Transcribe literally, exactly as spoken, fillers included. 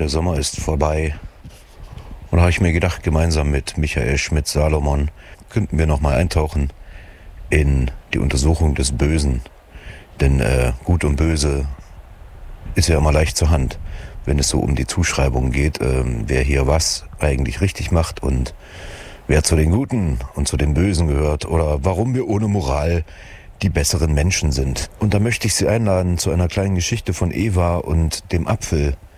der Sommer ist vorbei. Und da habe ich mir gedacht, gemeinsam mit Michael Schmidt-Salomon könnten wir nochmal eintauchen in die Untersuchung des Bösen. Denn äh, Gut und Böse ist ja immer leicht zur Hand, wenn es so um die Zuschreibung geht, äh, wer hier was eigentlich richtig macht und wer zu den Guten und zu den Bösen gehört oder warum wir ohne Moral die besseren Menschen sind. Und da möchte ich Sie einladen zu einer kleinen Geschichte von Eva und dem Apfel.